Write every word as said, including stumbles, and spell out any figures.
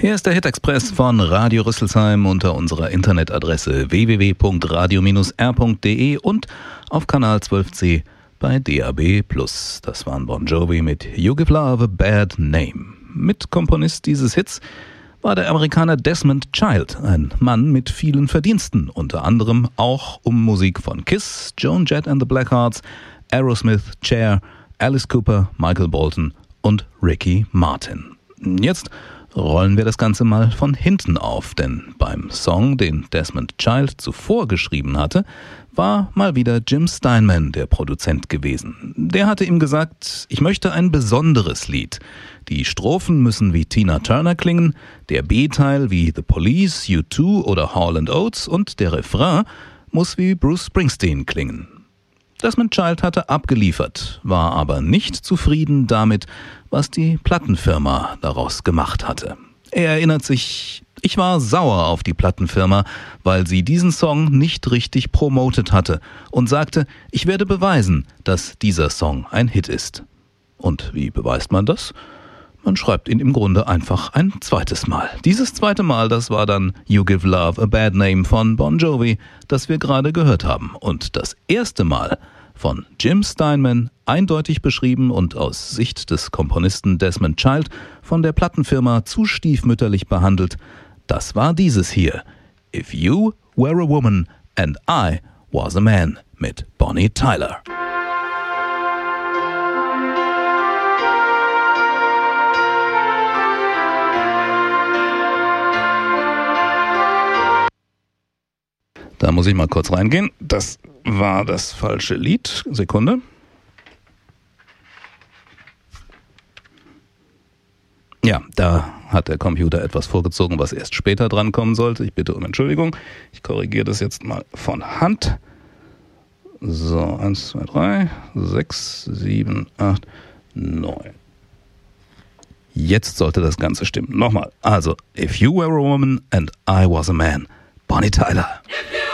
Hier ist der Hit Express von Radio Rüsselsheim unter unserer Internetadresse w w w punkt radio Bindestrich r punkt d e und auf Kanal zwölf c bei D A B plus. Das waren Bon Jovi mit You Give Love a Bad Name. Mitkomponist dieses Hits war der Amerikaner Desmond Child, ein Mann mit vielen Verdiensten, unter anderem auch um Musik von Kiss, Joan Jett and the Blackhearts, Aerosmith, Cher, Alice Cooper, Michael Bolton und Ricky Martin. Jetzt rollen wir das Ganze mal von hinten auf, denn beim Song, den Desmond Child zuvor geschrieben hatte, war mal wieder Jim Steinman der Produzent gewesen. Der hatte ihm gesagt, ich möchte ein besonderes Lied. Die Strophen müssen wie Tina Turner klingen, der B-Teil wie The Police, U zwei oder Hall and Oates und der Refrain muss wie Bruce Springsteen klingen. Desmond Child hatte abgeliefert, war aber nicht zufrieden damit, was die Plattenfirma daraus gemacht hatte. Er erinnert sich, ich war sauer auf die Plattenfirma, weil sie diesen Song nicht richtig promotet hatte und sagte, ich werde beweisen, dass dieser Song ein Hit ist. Und wie beweist man das? Man schreibt ihn im Grunde einfach ein zweites Mal. Dieses zweite Mal, das war dann You Give Love a Bad Name von Bon Jovi, das wir gerade gehört haben. Und das erste Mal von Jim Steinman, eindeutig beschrieben und aus Sicht des Komponisten Desmond Child von der Plattenfirma zu stiefmütterlich behandelt, das war dieses hier. If You Were a Woman and I Was a Man mit Bonnie Tyler. Da muss ich mal kurz reingehen. Das war das falsche Lied. Sekunde. Ja, da hat der Computer etwas vorgezogen, was erst später dran kommen sollte. Ich bitte um Entschuldigung. Ich korrigiere das jetzt mal von Hand. So, eins, zwei, drei, sechs, sieben, acht, neun. Jetzt sollte das Ganze stimmen. Nochmal. Also, If You Were a Woman and I Was a Man. Bonnie Tyler.